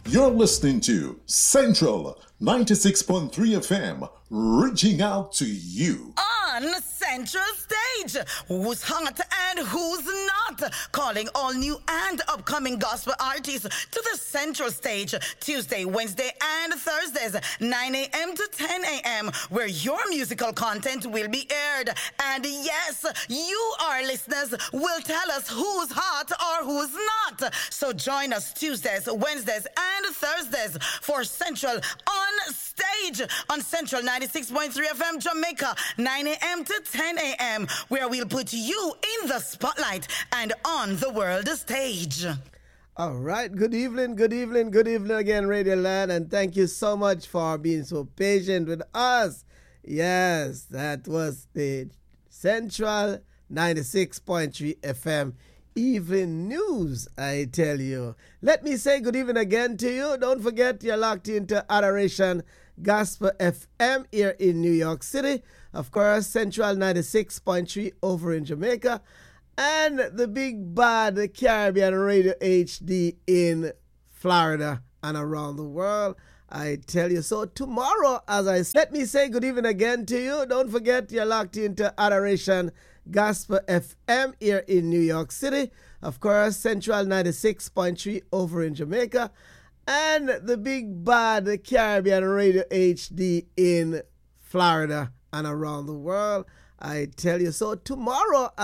You're listening to Central 96.3 FM, reaching out to you. On Central Stage, who's hot and who's not, calling all new and upcoming gospel artists to the Central Stage, Tuesday, Wednesday, and Thursdays, 9 a.m. to 10 a.m., where your musical content will be aired. And yes, you, our listeners, will tell us who's hot or who's not. So join us Tuesdays, Wednesdays, and Thursdays for Central on Stage on Central 96.3 FM Jamaica, 9 a.m. to 10 a.m., where we'll put you in the spotlight and on the world stage. All right. Good evening again, Radio Land, and thank you so much for being so patient with us. Yes, that was the Central 96.3 FM Evening News, I tell you. Let me say good evening again to you. Don't forget, you're locked into Adoration Gospel FM here in New York City. Of course, Central 96.3 over in Jamaica. And the big bad Caribbean Radio HD in Florida and around the world. I tell you. So tomorrow, let me say good evening again to you. Don't forget, you're locked into Adoration Gospel FM here in New York City. Of course, Central 96.3 over in Jamaica. And the big bad Caribbean Radio HD in Florida and around the world. I tell you. So tomorrow,